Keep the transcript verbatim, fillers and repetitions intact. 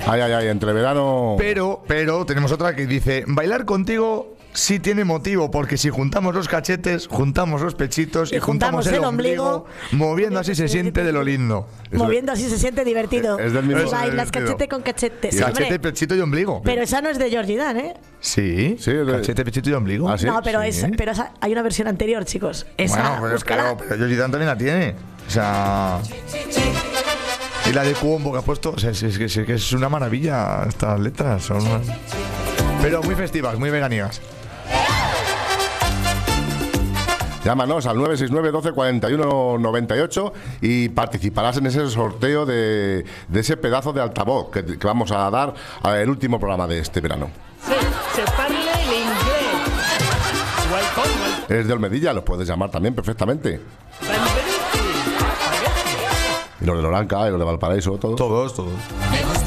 Ay, ay, ay, entre verano... Pero, pero, tenemos otra que dice, bailar contigo sí tiene motivo, porque si juntamos los cachetes, juntamos los pechitos y, y juntamos, juntamos el, el ombligo, ombligo, moviendo así se siente de lo lindo. Moviendo así se siente divertido. Es del mismo. Si bailas cachete con cachete. Sí, cachete, pechito y ombligo. Pero esa no es de Georgie Dan, ¿eh? Sí, sí, de... cachete, pechito y ombligo. ¿Ah, sí? No, pero, sí. es, pero esa, hay una versión anterior, chicos. Esa, bueno, pero, pero, pero Georgie Dan también la tiene. O sea... Y la de Cuombo que ha puesto, o sea, es, es, es, es, es una maravilla estas letras. Son una... Pero muy festivas, muy veganías. Llámanos al nueve seis nueve, doce, cuarenta y uno, noventa y ocho y participarás en ese sorteo de, de ese pedazo de altavoz que, que vamos a dar al último programa de este verano. Sí, se parla el inglés. Es de Olmedilla, los puedes llamar también perfectamente. Y los de Loranca y los de Valparaíso, todos. Todos, todos.